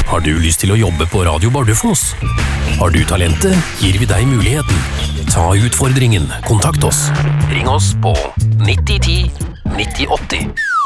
Har du lyst til å jobbe på Radio Bardufoss? Har du talentet, gir vi deg muligheten. Ta utfordringen. Kontakt oss. Ring oss på 9010 9080.